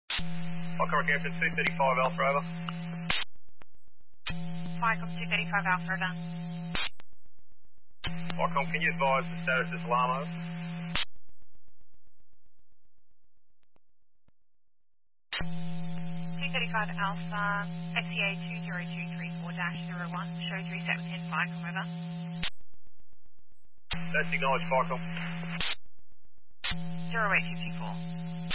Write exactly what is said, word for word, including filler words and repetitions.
Vicom Campton two thirty-five Alpha over. Vicom two thirty-five Alpha over. Vicom, can you advise the status of Lamo? two thirty-five Alpha, X C A two zero two three four dash zero one, show three set within Vicom over. That's acknowledged, Vicom. zero eight fifty